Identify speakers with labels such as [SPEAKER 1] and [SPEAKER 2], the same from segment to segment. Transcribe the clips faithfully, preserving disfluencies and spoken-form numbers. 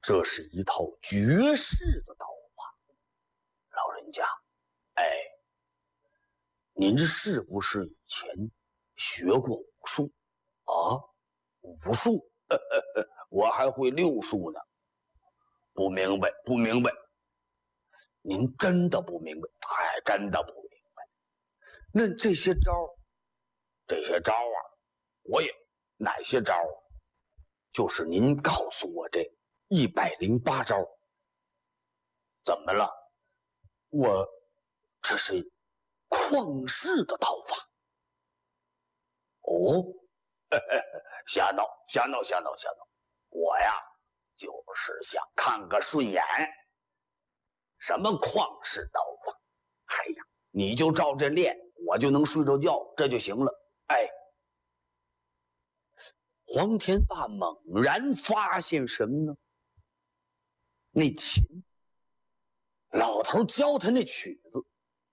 [SPEAKER 1] 这是一套绝世的刀法。老人家，哎，您是不是以前学过武术啊？武术？呃呃呃，我还会六术呢。不明白，不明白。您真的不明白？哎，真的不明白。那这些招，这些招啊，我也哪些招啊？就是您告诉我这一百零八招。怎么了？我这是旷世的刀法。哦，瞎闹瞎闹瞎闹瞎闹！我呀，就是想看个顺眼。什么旷世刀法？哎呀，你就照这练，我就能睡着觉，这就行了。哎，黄天霸猛然发现什么呢？那琴，老头教他那曲子。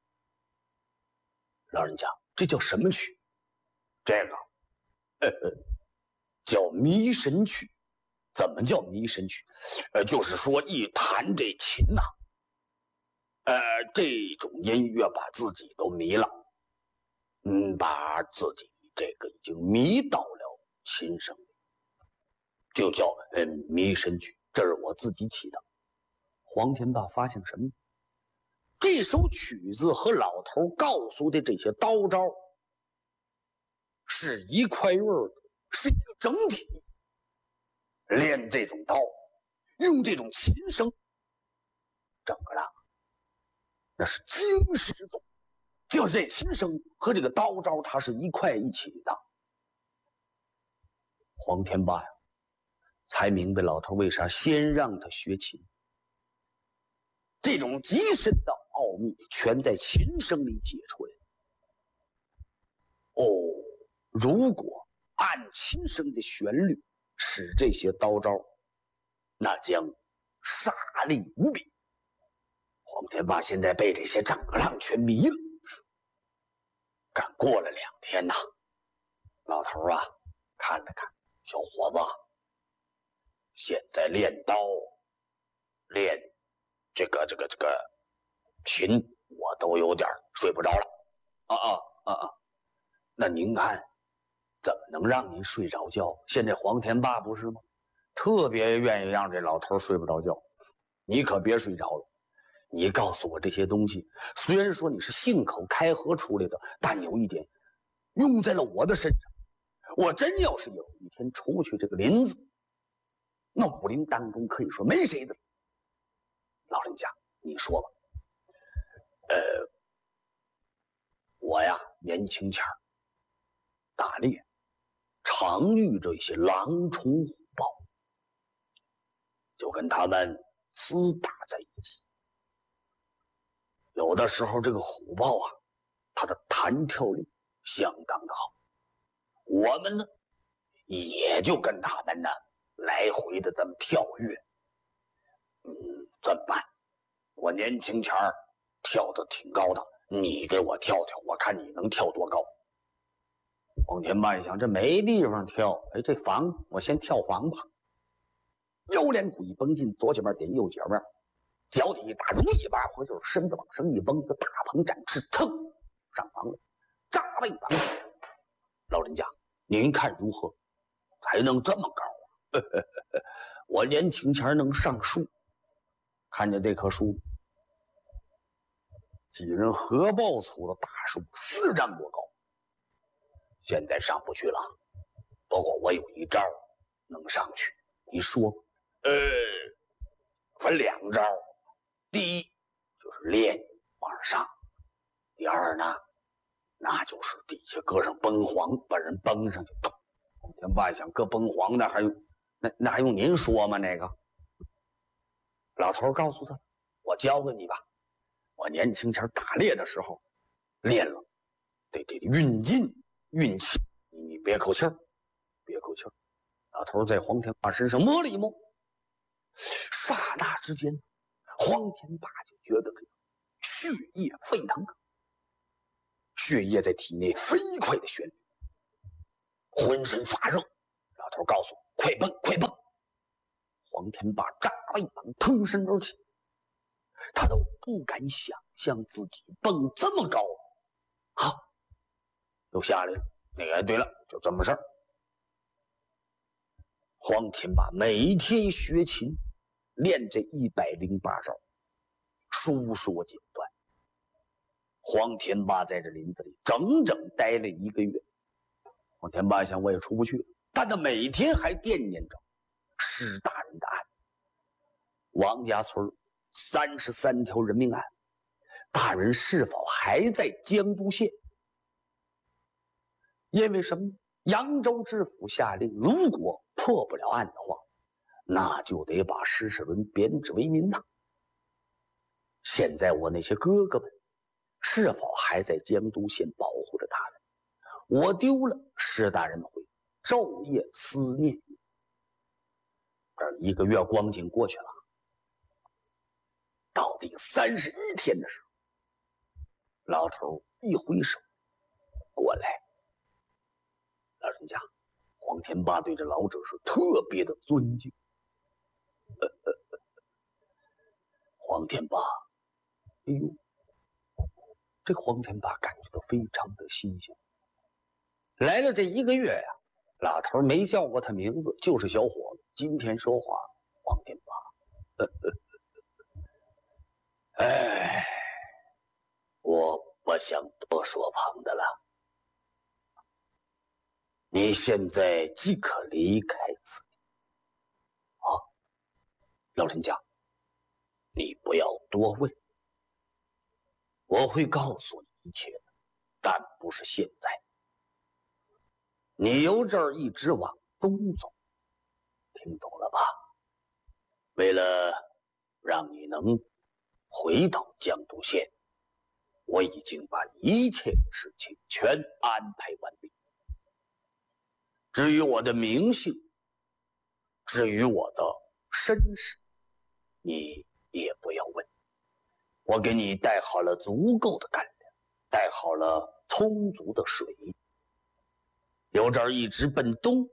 [SPEAKER 1] 老人家，这叫什么曲？这个，呃呃，叫迷神曲。怎么叫迷神曲？呃，就是说一弹这琴呐、啊，呃，这种音乐把自己都迷了，嗯，把自己这个已经迷到了琴声里，就叫呃迷神曲。这是我自己起的。黄天霸发现什么？这首曲子和老头告诉的这些刀招是一块肉的，是一个整体。练这种刀，用这种琴声，整个的那是惊世作，就是这琴声和这个刀招，它是一块一起的。黄天霸呀，才明白老头为啥先让他学琴。这种极深的奥秘，全在琴声里解出来。哦，如果按琴声的旋律使这些刀招，那将杀力无比。黄天霸现在被这些战歌浪全迷了。赶过了两天呐、啊，老头啊看了看，小伙子，现在练刀练这个这个这个琴，我都有点睡不着了。啊啊啊啊！那您看怎么能让您睡着觉？现在黄天霸不是吗？特别愿意让这老头睡不着觉。你可别睡着了。你告诉我这些东西，虽然说你是信口开河出来的，但有一点用在了我的身上。我真要是有一天出去这个林子，那武林当中可以说没谁的。老人家，你说吧。呃，我呀年轻前打猎，常遇着一些狼虫虎豹，就跟他们厮打在一起。有的时候这个虎豹啊，它的弹跳力相当的好，我们呢也就跟他们呢来回的这么跳跃。嗯，怎么办？我年轻前跳得挺高的，你给我跳跳，我看你能跳多高。黄天霸一想，这没地方跳，哎，这房我先跳房吧。腰连骨一绷进，左脚面点右脚面，脚底一打，如意八婆，就是身子往上一绷，个大鹏展翅，腾上房了，扎背绑起。老人家，您看如何？才能这么高啊？呵呵呵，我年轻前能上树，看见这棵树，几人合抱粗的大树，四丈多高。现在上不去了，不过我有一招能上去。你说？呃，分两招。第一就是练往上，第二呢，那就是底下搁上崩簧，把人崩上去。黄天霸想搁崩簧的，还用那那还用您说吗？那个老头告诉他，我教给你吧。我年轻前打猎的时候练了，得得运劲运气，你你别口气儿，别口气儿。老头在黄天霸身上摸了一摸，刹那之间，黄天霸就觉得这个血液沸腾，血液在体内飞快的旋律，浑身发热。老头告诉我，快蹦快蹦。 黄天霸扎了一棒，腾身而起。他都不敢想象自己蹦这么高。好，又下来了。哎，对了，就这么事儿。黄天霸每天学琴，练这一百零八招，书说简短。黄天霸在这林子里整整待了一个月。黄天霸想，我也出不去了，但他每天还惦念着施大人的案子。王家村三十三条人命案，大人是否还在江都县？因为什么？扬州知府下令，如果破不了案的话，那就得把施世伦贬职为民呐。现在我那些哥哥们是否还在江都县保护着大人？我丢了，施大人会昼夜思念。这一个月光景过去了，到第三十一天的时候，老头一挥手，过来。老人家，黄天霸对这老者是特别的尊敬。呃呃呃、黄天霸，哎呦，这黄天霸感觉到非常的新鲜。来了这一个月呀、啊，老头没叫过他名字，就是小伙子。今天说话，黄天霸，呃呃、哎，我不想多说旁的了。你现在即可离开此地。啊，老人家，你不要多问，我会告诉你一切的，但不是现在。你由这儿一直往东走，听懂了吧？为了让你能回到江都县，我已经把一切的事情全安排完毕。至于我的名姓，至于我的身世，你也不要问。我给你带好了足够的干粮，带好了充足的水，由这儿一直奔东，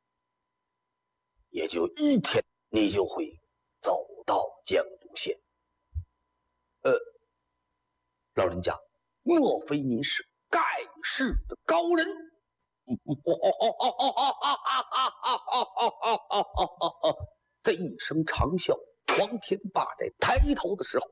[SPEAKER 1] 也就一天，你就会走到江都县。呃，老人家，莫非您是盖世的高人？这一声长啸，黄天霸在抬头的时候，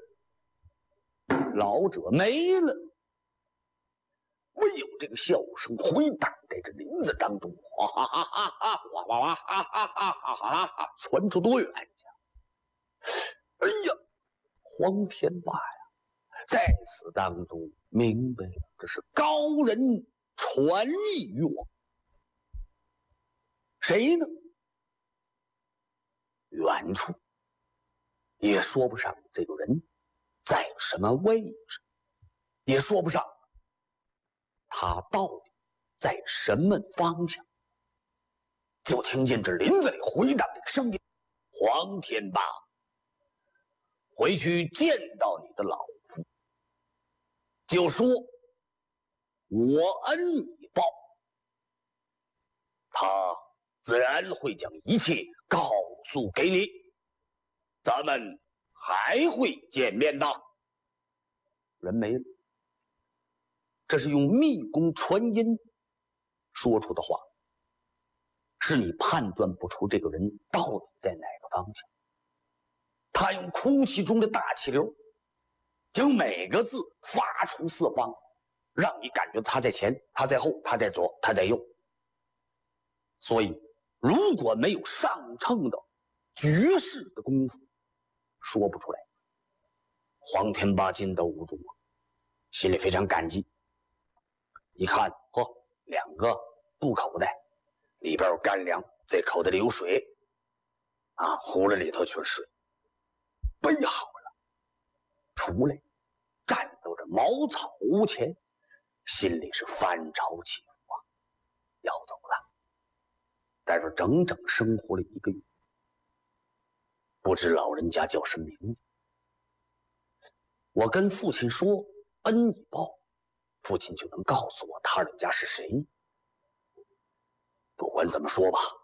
[SPEAKER 1] 老者没了。唯有这个笑声回荡在这林子当中，哗哈哈哈哈，哇哇哇哈哈哈哈哈哈，传出多远去？哎呀，黄天霸呀，在此当中明白了，这是高人传译于我。谁呢？远处也说不上这个人在什么位置，也说不上他到底在什么方向。就听见这林子里回荡这个声音：黄天霸，回去见到你的老父，就说我恩已报，他自然会将一切告诉给你，咱们还会见面的。人没了，这是用密弓传音说出的话，是你判断不出这个人到底在哪个方向。他用空气中的大气流将每个字发出四方，让你感觉他在前，他在后，他在左，他在右。所以如果没有上乘的绝世的功夫，说不出来。黄天霸筋斗无助啊，心里非常感激。一看，嚯，两个布口袋，里边有干粮，这口袋里有水，啊，葫芦里头全是水。备好了，出来，站到这茅草屋前，心里是翻潮起伏啊，要走了。在这整整生活了一个月，不知老人家叫什么名字。我跟父亲说恩已报，父亲就能告诉我他人家是谁。不管怎么说吧，